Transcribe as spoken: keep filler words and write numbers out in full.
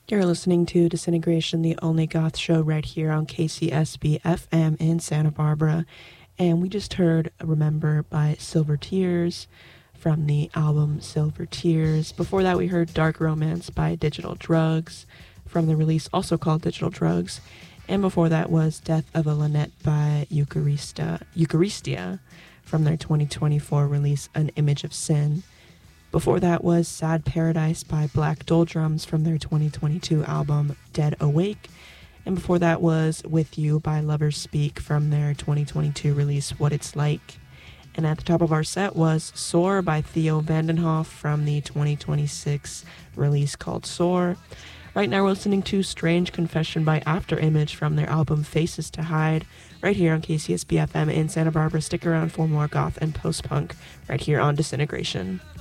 You're listening to Disintegration, the only goth show right here on K C S B F M in Santa Barbara. And we just heard Remember by Silver Tears from the album Silver Tears. Before that, we heard Dark Romance by Digital Drugs from the release also called Digital Drugs. And before that was Death of a Lynette by Eucharista, Eucharistia from their twenty twenty-four release An Image of Sin. Before that was Sad Paradise by Black Doldrums from their twenty twenty-two album Dead Awake. And before that was With You by Lovers Speak from their twenty twenty-two release What It's Like. And at the top of our set was Soar by Theo Vandenhoff from the twenty twenty-six release called Soar. Right now we're listening to Strange Confession by After Image from their album Faces to Hide, right here on K C S B F M in Santa Barbara. Stick around for more goth and post-punk right here on Disintegration.